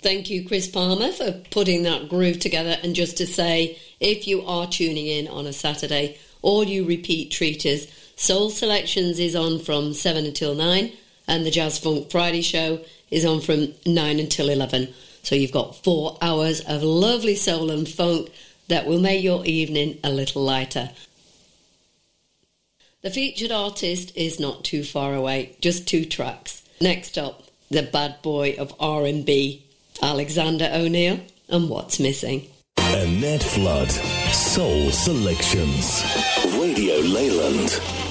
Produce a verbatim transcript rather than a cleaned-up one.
Thank you, Chris Palmer, for putting that groove together. And just to say, if you are tuning in on a Saturday, all you repeat treaters, Soul Selections is on from seven until nine, and the Jazz Funk Friday show is on from nine until eleven. So you've got four hours of lovely soul and funk that will make your evening a little lighter. The featured artist is not too far away, just two tracks. Next up, the bad boy of R and B, Alexander O'Neal, and What's Missing. Annette Flood, Soul Selections, Radio Leyland.